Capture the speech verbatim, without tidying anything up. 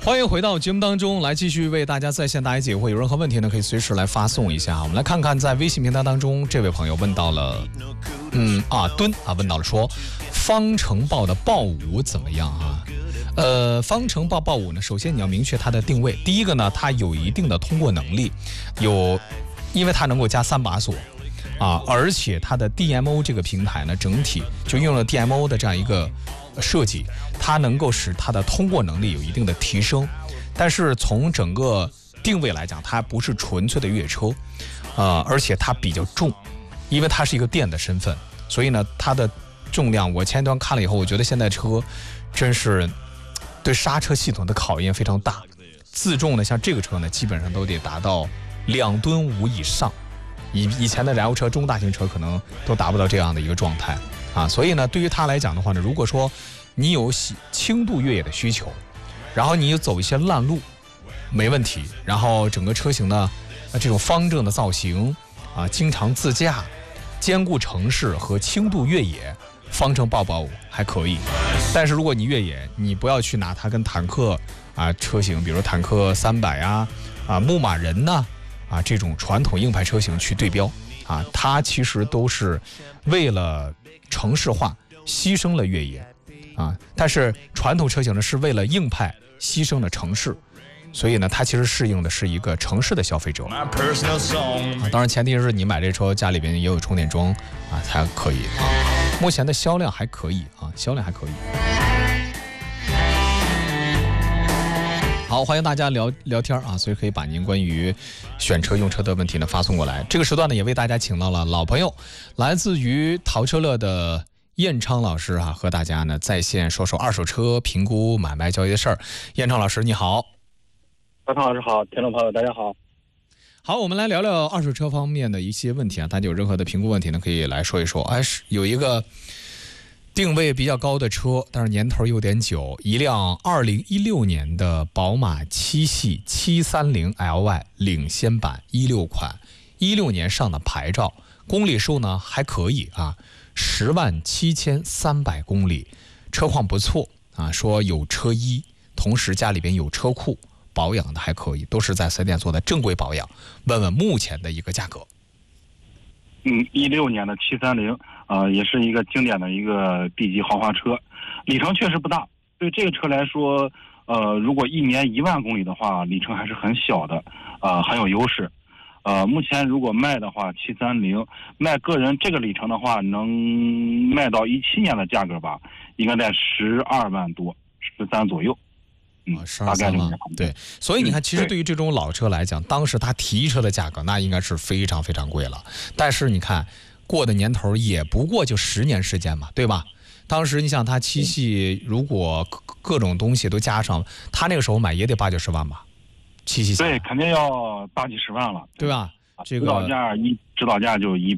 欢迎回到节目当中来，继续为大家在线答疑解惑。有任何问题呢，可以随时来发送一下。我们来看看，在微信平台当中，这位朋友问到了，嗯啊敦啊问到了说，方程豹的豹五怎么样啊？呃，方程豹豹五呢，首先你要明确它的定位。第一个呢，它有一定的通过能力，有，因为它能够加三把锁。啊，而且它的 D M O 这个平台呢，整体就用了 D M O 的这样一个设计，它能够使它的通过能力有一定的提升。但是从整个定位来讲，它不是纯粹的越野车，呃，而且它比较重，因为它是一个电的身份，所以呢，它的重量，我前一段看了以后，我觉得现在车真是对刹车系统的考验非常大。自重呢，像这个车呢，基本上都得达到两吨五以上。以以前的燃油车、中大型车可能都达不到这样的一个状态啊，所以呢，对于它来讲的话呢，如果说你有轻度越野的需求，然后你有走一些烂路，没问题。然后整个车型呢，这种方正的造型啊，经常自驾，兼顾城市和轻度越野，方程豹豹五还可以。但是如果你越野，你不要去拿它跟坦克啊车型，比如坦克三百啊啊牧马人呐。啊，这种传统硬派车型去对标啊，它其实都是为了城市化牺牲了越野啊，但是传统车型呢是为了硬派牺牲了城市，所以呢，它其实适应的是一个城市的消费者啊。当然，前提是你买这车家里边也有充电桩啊，才可以啊。目前的销量还可以啊，销量还可以。好，欢迎大家聊聊天啊，所以可以把您关于选车用车的问题呢发送过来。这个时段呢，也为大家请到了老朋友，来自于淘车乐的燕昌老师啊，和大家呢在线说说二手车评估、买卖交易的事儿。燕昌老师，你好。 高涛老师好，听众朋友大家好。 好，我们来聊聊二手车方面的一些问题啊，大家有任何的评估问题呢，可以来说一说。哎，是有一个定位比较高的车，但是年头有点久，一辆二零一六年的宝马七系七三零 L Y 领先版一六款，一六年上的牌照，公里数呢还可以啊，十万七千三百公里，车况不错啊，说有车衣，同时家里边有车库，保养的还可以，都是在四 S 店做的正规保养。问问目前的一个价格。 嗯，一六年的七三零，呃，也是一个经典的一个 B 级豪华车，里程确实不大。对这个车来说，呃，如果一年一万公里的话，里程还是很小的，呃，很有优势。呃，目前如果卖的话，七三零卖个人这个里程的话，能卖到一七年的价格吧，应该在十二万多，十三左右。 啊，十二三万，对，所以你看，其实对于这种老车来讲，当时他提车的价格那应该是非常非常贵了。但是你看，过的年头也不过就十年时间嘛，对吧？当时你想他七系，如果各种东西都加上，他那个时候买也得八九十万吧？七系对，肯定要大几十万了， 对吧？这个指导价一指导价就一